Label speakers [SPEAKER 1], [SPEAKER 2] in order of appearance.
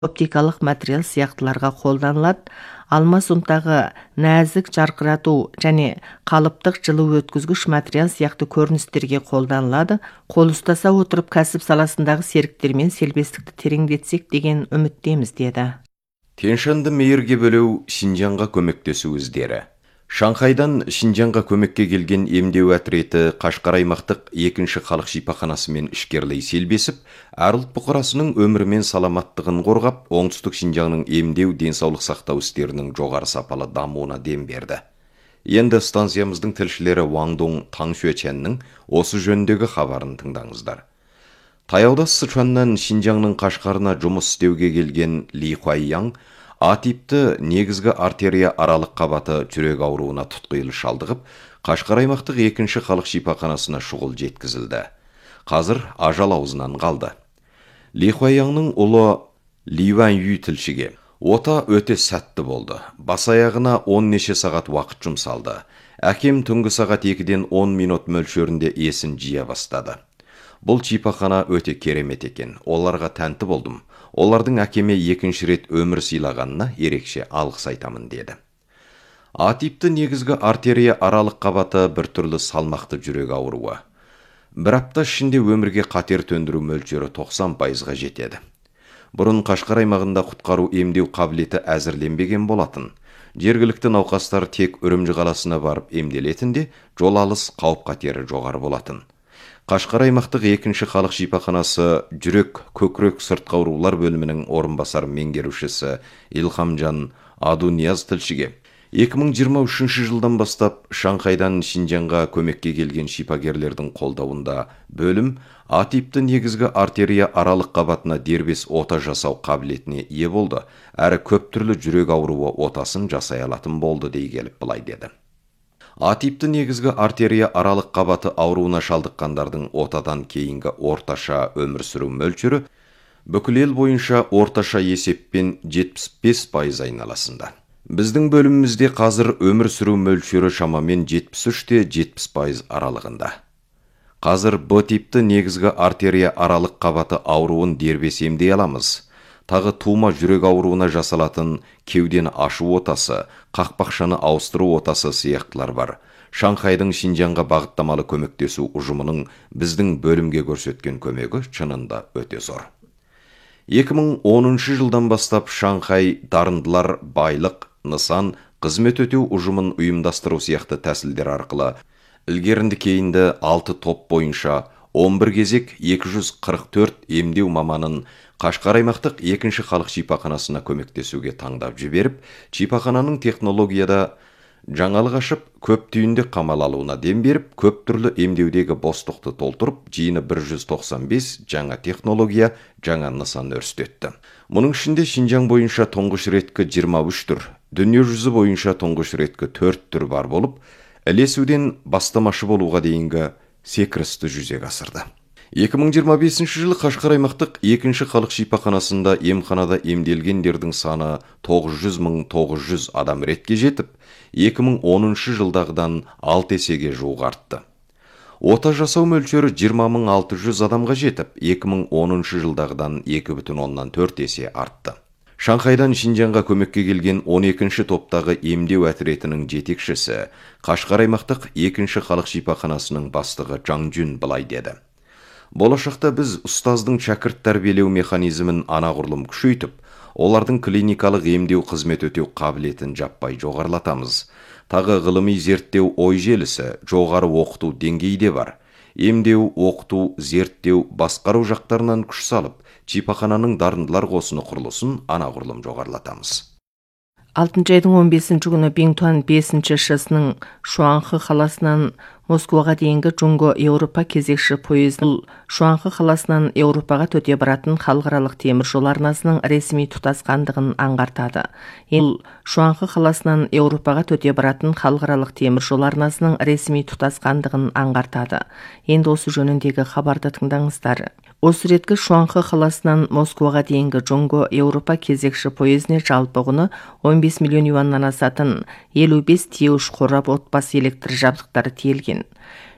[SPEAKER 1] оптикалық материал сияқтыларға қолданылады. Алмас ұнтағы нәзік жарқырату және қалыптық жылу өткізгіш материал сияқты көріністерге қолданылады. Қол ұстаса отырып кәсіп саласындағы серіктермен селбестікті тереңдетсек деген үміттеміз, деді.
[SPEAKER 2] Тянь-Шаньды мейірге бөлеу Шинжаңға көмектесу іздері. Шанхайдан Шинжаңға көмекке келген емдеу әтіреті Қашқар аймақтық екінші халық шипаханасымен ішкерлей селбесіп, әр ұлт бұқарасының өмірі мен саламаттығын қорғап, оңтүстік Шинжаңның емдеу денсаулық сақтау істерінің жоғары сапалы дамуына дем берді. Енді станциямыздың тілшілері Ваңдоң Таңшуеченнің осы жөніндегі хабарын тыңдаңыздар. Таяуда Сычуаннан Шинжаңның Қашқарына жұмыс істеуге келген Ли Хуайяң А типті негізгі артерия аралық қабаты жүрек ауруына тұтқиылы шалдығып, Қашқар аймақтық екінші халық шипаханасына шұғыл жеткізілді. Қазір ажал аузынан қалды. Ли Хуайяңның ұлы Ли Ванью тілшіге: "Ота өте сәтті болды. Бас аяғына 10 неше сағат уақыт жұмсалды. Әкем түнгі сағат 2-ден 10 минут мөлшерінде есін жия бастады. Бұл шипахана өте керемет екен. Оларға тәнті болдым. Олардың әкеме екінші рет өмір сыйлағанына ерекше алғыс айтамын", деді. А типті негізгі артерия аралық қабаты біртүрлі салмақты жүрек ауруы. Бір апта ішінде өмірге қатер төндіру мөлшері 90%-ға жетеді. Бұрын Қашқар аймағында құтқару емдеу қабілеті әзірленбеген болатын. Жергілікті науқастар тек Үрімжі қаласына барып емделетінде, жол алыс қауіп қатері жоғары болатын. Қашқар аймақтық екінші халық шипаханасы жүрек көкірек сыртқы аурулар бөлімінің орынбасар меңгерушісі Илхамжан Адунияз тілшіге: "2023 жылдан бастап Шанхайдан Шинжаңға көмекке келген шипагерлердің қолдауында бөлім А типті негізгі артерия аралық қабатына дербес ота жасау қабілетіне ие болды, әрі көп түрлі жүрек ауруы отасын жасай алатын болды", дей келіп былай деді. А типті негізгі артерия аралық қабаты ауруына шалдыққандардың отадан кейінгі орташа өмір сүру мөлшері бүкіл ел бойынша орташа есеппен 75% айналасында. Біздің бөлімімізде қазір өмір сүру мөлшері шамамен 73-70% аралығында. Қазір Б типті негізгі артерия аралық қабаты ауруын дербес емдей аламыз. Тағы тума жүрек ауруына жасалатын кеудені ашу отасы, қақпақшаны ауыстыру отасы сияқтылар бар. Шанхайдың Шинжаңға бағыттамалы көмектесу ұжымының біздің бөлімге көрсеткен көмегі шынында өте зор. 2010 жылдан бастап Шанхай дарындылар байлық, нысан, қызмет өтеу ұжымын ұйымдастыру сияқты тәсілдер арқылы ілгерінді кейінді 6 топ бойынша 11 кезек 244 емдеу маманын Қашқар аймақтық екінші халық шипаханасына көмектесуге таңдап жіберіп, шипахананың технологияда жаңалық ашып, көп түйінді қамал алуына дем беріп, көп түрлі емдеудегі бостықты толтырып, жиыны 195 жаңа технология, жаңа нысан өрістетті. Мұның ішінде Шинжаң бойынша тұңғыш реткі 23 түр, дүние жүзі бойынша тұңғыш реткі 4 түр бар болып, ілесуден бастамашы болуға дейінгі секірісті жүзеге асырды. 2025 жылы Қашқар аймақтық екінші халық шипаханасында емханада емделгендердің саны 900.900 адам ретке жетіп, 2010 жылдағыдан 6 есеге жуық артты. Ота жасау мөлшері 20.600 адамға жетіп, 2010 жылдағыдан 2,4 есе артты. Шанхайдан Шинжаңға көмекке келген 12-ші топтағы емдеу әтіретінің жетекшісі, Қашқар аймақтық екінші халық шипаханасының бастығы Жаң Жүн былай деді: "Болашақта біз ұстаздың шәкірт тәрбиелеу механизмін анағұрлым күшейтіп, олардың клиникалық емдеу қызмет өтеу қабілетін жаппай жоғарылатамыз. Тағы ғылыми зерттеу ой желісі, жоғары оқыту деңгейде бар. Емдеу, оқыту, зерттеу, басқару жақтарынан күш салып, шипахананың дарындылар қосыны құрылысын анағұрлым жоғарылатамыз."
[SPEAKER 1] 6 айдың 15 күні Бингтуан 5 шысының Шуанхы қаласынан Москваға дейінгі Джунго Еуропа кезекші пойызы Шуанхы қаласынан Еуропаға төте баратын халықаралық темір жол арнасының ресми тұтасқандығын аңғартады. Шуанхы қаласынан Еуропаға төте баратын халықаралық темір жол арнасының ресми тұтасқандығын аңғартады. Енді осы жөніндегі хабарды тыңдаңыздар. Осы реткі Шуанхы қаласынан Москваға дейінгі Джунго Еуропа кезекші пойызіне жалпы құны 15 миллион юаннан асатын 55 тиеуш қорап отбасы электр жабдықтары тиелген.